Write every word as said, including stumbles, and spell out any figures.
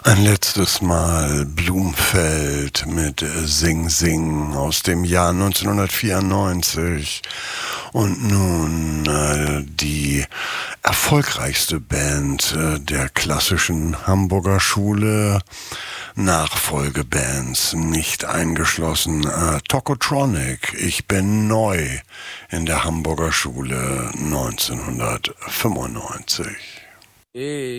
Ein letztes Mal Blumfeld mit äh, Sing Sing aus dem Jahr neunzehnhundertvierundneunzig. Und nun äh, die erfolgreichste Band äh, der klassischen Hamburger Schule, Nachfolgebands nicht eingeschlossen. Äh, Tokotronic, ich bin neu in der Hamburger Schule neunzehnhundertfünfundneunzig. Hey.